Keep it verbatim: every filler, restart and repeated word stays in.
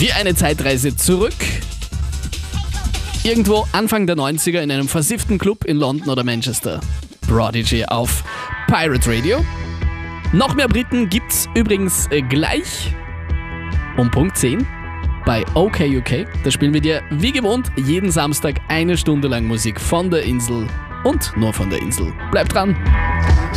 Wie eine Zeitreise zurück. Irgendwo Anfang der neunziger in einem versifften Club in London oder Manchester. Prodigy auf Pirate Radio. Noch mehr Briten gibt's übrigens äh, gleich um Punkt zehn bei OK U K. Da spielen wir dir wie gewohnt jeden Samstag eine Stunde lang Musik von der Insel und nur von der Insel. Bleib dran!